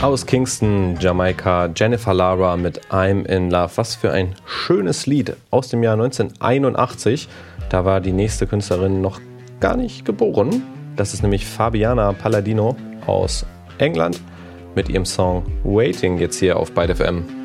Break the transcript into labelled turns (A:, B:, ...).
A: Aus Kingston, Jamaika, Jennifer Lara mit I'm in Love. Was für ein schönes Lied aus dem Jahr 1981. Da war die nächste Künstlerin noch gar nicht geboren. Das ist nämlich Fabiana Palladino aus England mit ihrem Song Waiting jetzt hier auf Byte FM.